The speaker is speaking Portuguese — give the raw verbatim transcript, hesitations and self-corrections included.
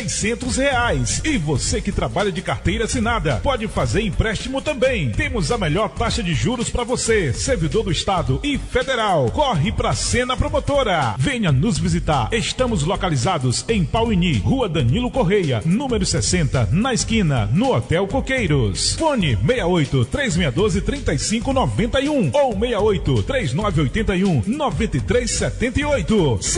seiscentos reais. E você que trabalha de carteira assinada, pode fazer empréstimo também. Temos a melhor taxa de juros para você, servidor do Estado e Federal. Corre pra Sena Promotora. Venha nos visitar. Estamos localizados em Pauini, Rua Danilo Correia, número sessenta, na esquina, no Hotel Coqueiros. Fone seis oito, três seis um dois, três cinco nove um ou seis oito, três nove oito um, nove três sete oito.